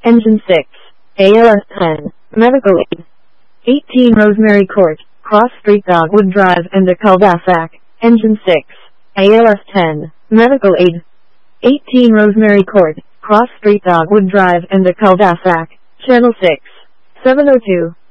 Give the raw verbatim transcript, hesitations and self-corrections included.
Engine six, A L S ten, Medical Aid. eighteen Rosemary Court, Cross Street Dogwood Drive and a cul-de-sac. Engine six, A L S ten, Medical Aid. eighteen Rosemary Court, Cross Street Dogwood Drive and a cul-de-sac. Channel six, seven oh two.